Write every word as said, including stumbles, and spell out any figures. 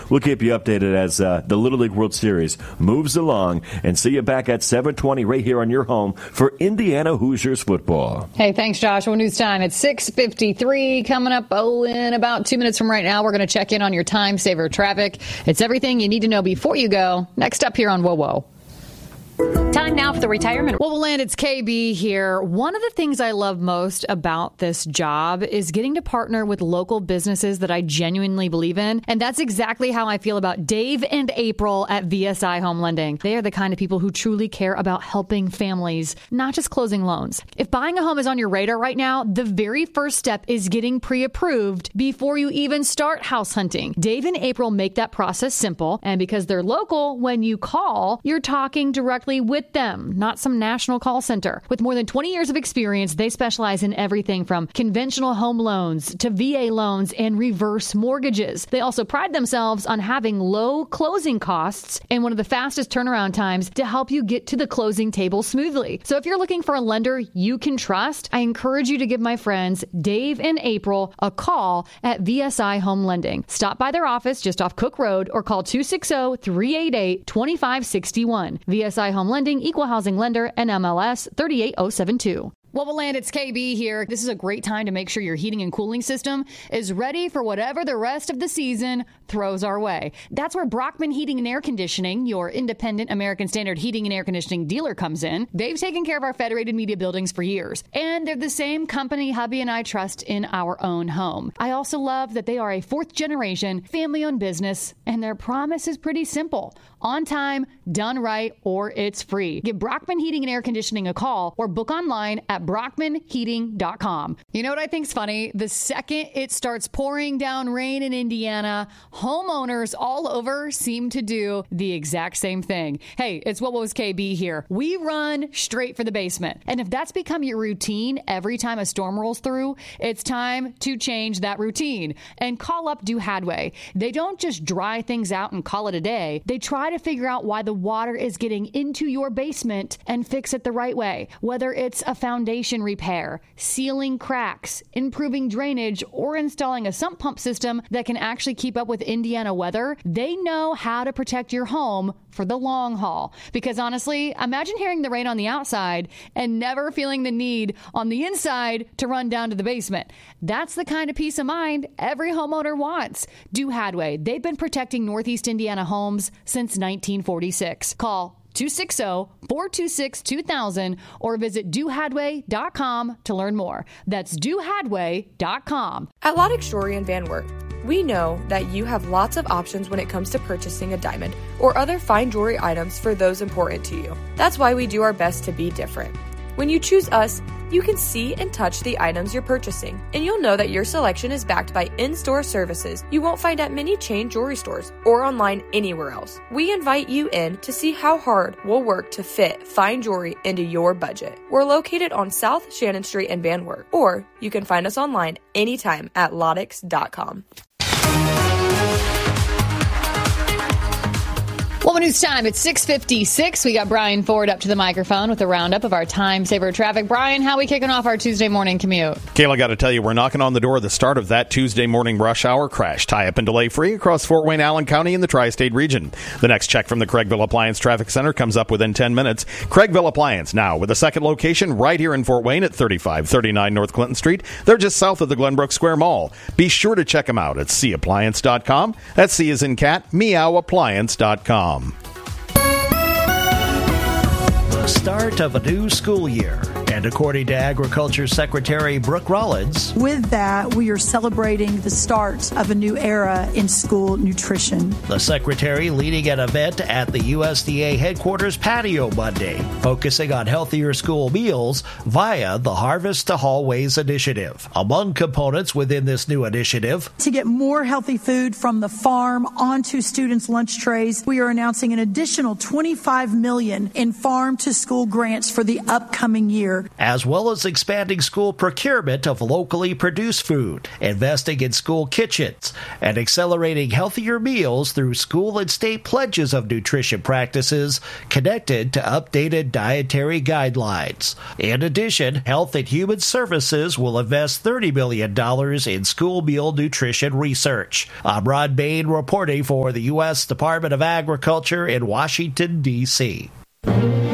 We'll keep you updated as uh, the Little League World Series moves along, and see you back at seven twenty right here on your home for Indiana Hoosiers football. Hey, thanks, Joshua. News time at six fifty-three. Coming up oh, in about two minutes from right now, we're going to check in on your time saver traffic. It's everything you need to know before you go. Next up here on Whoa Whoa. Time now for the retirement. Well, Land, it's K B here. One of the things I love most about this job is getting to partner with local businesses that I genuinely believe in. And that's exactly how I feel about Dave and April at V S I Home Lending. They are the kind of people who truly care about helping families, not just closing loans. If buying a home is on your radar right now, the very first step is getting pre-approved before you even start house hunting. Dave and April make that process simple. And because they're local, when you call, you're talking directly with them, not some national call center. With more than twenty years of experience, they specialize in everything from conventional home loans to V A loans and reverse mortgages. They also pride themselves on having low closing costs and one of the fastest turnaround times to help you get to the closing table smoothly. So if you're looking for a lender you can trust, I encourage you to give my friends Dave and April a call at V S I Home Lending. Stop by their office just off Cook Road or call two six zero, three eight eight, two five six one. V S I Home Lending, Equal Housing Lender, N M L S three eight zero seven two. Well, Land, it's K B here. This is a great time to make sure your heating and cooling system is ready for whatever the rest of the season throws our way. That's where Brockman Heating and Air Conditioning, your independent American Standard heating and air conditioning dealer, comes in. They've taken care of our Federated Media buildings for years, and they're the same company hubby and I trust in our own home. I also love that they are a fourth-generation, family-owned business, and their promise is pretty simple. On time, done right, or it's free. Give Brockman Heating and Air Conditioning a call or book online at brockman heating dot com. You know what I think's funny? The second it starts pouring down rain in Indiana, homeowners all over seem to do the exact same thing. Hey, it's What Was K B here. We run straight for the basement. And if that's become your routine every time a storm rolls through, it's time to change that routine and call up Do Hadway. They don't just dry things out and call it a day. They try to figure out why the water is getting into your basement and fix it the right way. Whether it's a foundation repair, sealing cracks, improving drainage, or installing a sump pump system that can actually keep up with Indiana weather, they know how to protect your home for the long haul. Because honestly, imagine hearing the rain on the outside and never feeling the need on the inside to run down to the basement. That's the kind of peace of mind every homeowner wants. Do Hadway. They've been protecting Northeast Indiana homes since nineteen forty-six. Call two six zero, four two six, two thousand or visit do hadway dot com to learn more. That's do hadway dot com. At Lodex Jewelry in Van Wert, we know that you have lots of options when it comes to purchasing a diamond or other fine jewelry items for those important to you. That's why we do our best to be different. When you choose us, you can see and touch the items you're purchasing, and you'll know that your selection is backed by in-store services you won't find at many chain jewelry stores or online anywhere else. We invite you in to see how hard we'll work to fit fine jewelry into your budget. We're located on South Shannon Street in Van Wert, or you can find us online anytime at lodex dot com. Well, news time. It's six fifty-six. We got Brian Ford up to the microphone with a roundup of our time saver traffic. Brian, how are we kicking off our Tuesday morning commute? Kayla, got to tell you, we're knocking on the door of the start of that Tuesday morning rush hour crash. Tie up and delay free across Fort Wayne, Allen County, and the tri-state region. The next check from the Craigville Appliance Traffic Center comes up within ten minutes. Craigville Appliance now with a second location right here in Fort Wayne at thirty-five thirty-nine North Clinton Street. They're just south of the Glenbrook Square Mall. Be sure to check them out at c appliance dot com. That's C as in cat, meow appliance dot com. Start of a new school year. And according to Agriculture Secretary Brooke Rollins, with that, we are celebrating the start of a new era in school nutrition. The Secretary leading an event at the U S D A headquarters patio Monday, focusing on healthier school meals via the Harvest to Hallways initiative. Among components within this new initiative, to get more healthy food from the farm onto students' lunch trays, we are announcing an additional twenty-five million dollars in farm to school grants for the upcoming year. year, as well as expanding school procurement of locally produced food, investing in school kitchens, and accelerating healthier meals through school and state pledges of nutrition practices connected to updated dietary guidelines. In addition, Health and Human Services will invest thirty million dollars in school meal nutrition research. I'm Rod Bain reporting for the U S Department of Agriculture in Washington, D C